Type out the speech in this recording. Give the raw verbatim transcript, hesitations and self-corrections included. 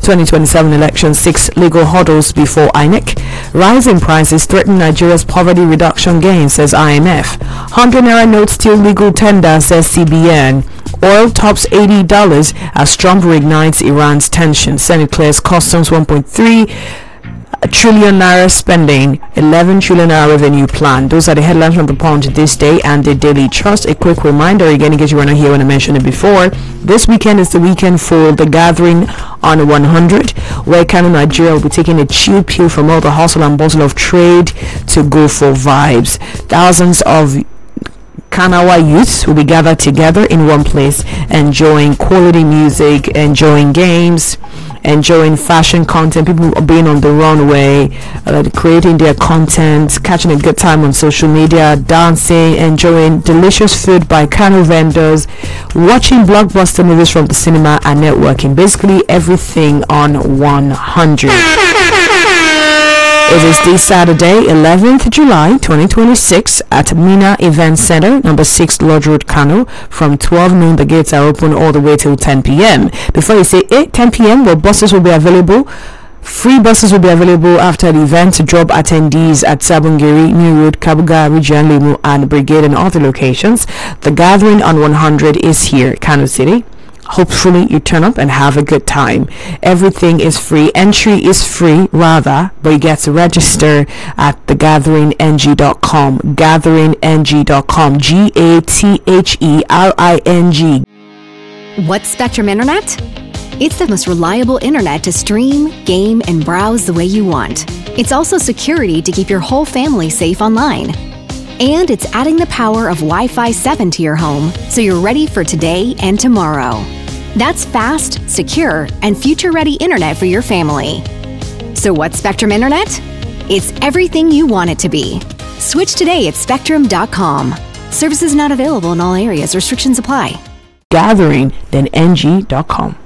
twenty twenty-seven election, six legal hurdles before I N E C. Rising prices threaten Nigeria's poverty reduction gains, says I M F. one hundred naira notes still legal tender, says C B N. Oil tops eighty dollars as Trump reignites Iran's tension. Senate clears customs one point three trillion naira spending, eleven trillion naira revenue plan. Those are the headlines from the Punch this day and the Daily Trust. A quick reminder again, in case you were not here when I mentioned it before, this weekend is the weekend for the gathering on one hundred, where Kano Nigeria will be taking a chill pill from all the hustle and bustle of trade to go for vibes. Thousands of Kanawa youths will be gathered together in one place, enjoying quality music, enjoying games, enjoying fashion content, people being on the runway, uh, creating their content, catching a good time on social media, dancing, enjoying delicious food by Kano vendors, watching blockbuster movies from the cinema, and networking. Basically everything on one hundred. It is this Saturday, eleventh July twenty twenty-six at Mina Event Center, number six Lodge Road, Kano. From twelve noon, the gates are open all the way till ten p.m. Before you say eight, ten p.m., well, buses will be available. Free buses will be available after the event to drop attendees at Sabungiri, New Road, Kabuga, Region Limu, and Brigade and other locations. The gathering on one hundred is here, Kano City. Hopefully you turn up and have a good time. Everything is free. Entry is free, rather, but you get to register at the gathering n g dot com. gathering n g dot com. G A T H E R I N G. What's Spectrum Internet? It's the most reliable internet to stream, game, and browse the way you want. It's also security to keep your whole family safe online. And it's adding the power of Wi-Fi seven to your home, so you're ready for today and tomorrow. That's fast, secure, and future-ready internet for your family. So what's Spectrum Internet? It's everything you want it to be. Switch today at spectrum dot com. Services not available in all areas. Restrictions apply. gathering then n g dot com.